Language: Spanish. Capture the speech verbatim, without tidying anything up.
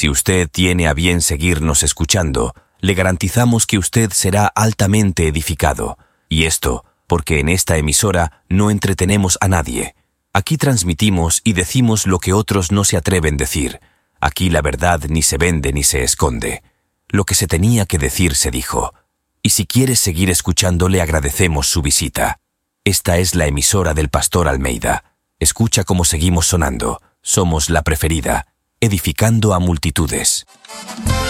Si usted tiene a bien seguirnos escuchando, le garantizamos que usted será altamente edificado. Y esto, porque en esta emisora no entretenemos a nadie. Aquí transmitimos y decimos lo que otros no se atreven a decir. Aquí la verdad ni se vende ni se esconde. Lo que se tenía que decir se dijo. Y si quiere seguir escuchando, le agradecemos su visita. Esta es la emisora del Pastor Almeida. Escucha cómo seguimos sonando. Somos la preferida, edificando a multitudes.